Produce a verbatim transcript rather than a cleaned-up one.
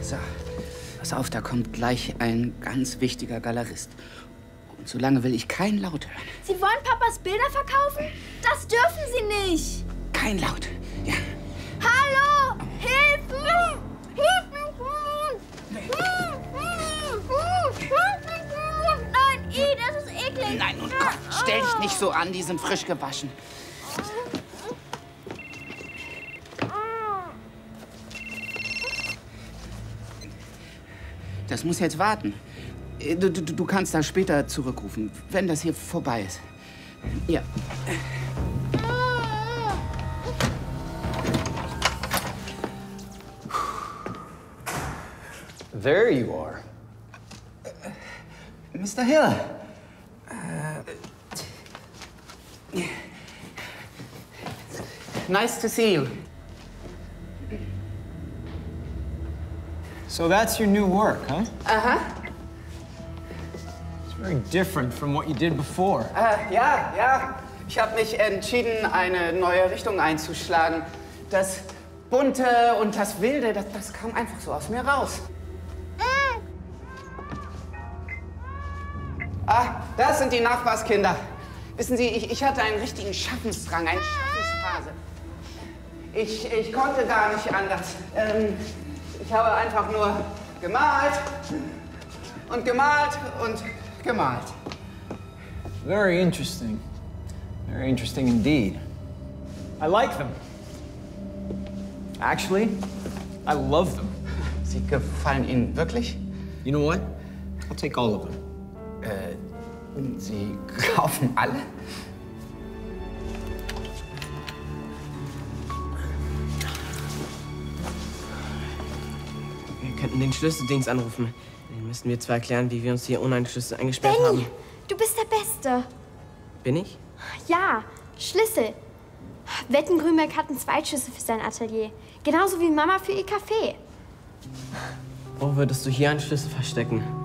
So, pass auf, da kommt gleich ein ganz wichtiger Galerist. Und so lange will ich kein Laut hören. Sie wollen Papas Bilder verkaufen? Das dürfen Sie nicht. Kein Laut, ja. Hallo! Hilfe! Nein, i, das ist eklig. Nein, und Gott, stell dich nicht so an, die sind frisch gewaschen. Das muss jetzt warten. Du, du, du kannst da später zurückrufen, wenn das hier vorbei ist. Ja. There you are. Uh, Mister Hill. Uh, nice to see you. So that's your new work, huh? Uh-huh. It's very different from what you did before. Uh, ja, ja. Ich habe mich entschieden, eine neue Richtung einzuschlagen. Das Bunte und das Wilde, das, das kam einfach so aus mir raus. Ah, das sind die Nachbarskinder. Wissen Sie, ich, ich hatte einen richtigen Schaffensdrang, eine Schaffensphase. Ich, ich konnte gar nicht anders. Ähm, ich habe einfach nur gemalt und gemalt und gemalt. Very interesting. Very interesting indeed. I like them. Actually, I love them. Sie gefallen Ihnen wirklich? You know what? I'll take all of them. Äh, Sie kaufen alle? Wir könnten den Schlüsseldienst anrufen. Dann müssten wir zwar erklären, wie wir uns hier ohne einen Schlüssel eingesperrt Benny, haben. du bist der Beste. Bin ich? Ja, Schlüssel. Wetten, Grünberg hat einen Zweitschlüssel für sein Atelier. Genauso wie Mama für ihr Café. Wo würdest du hier einen Schlüssel verstecken?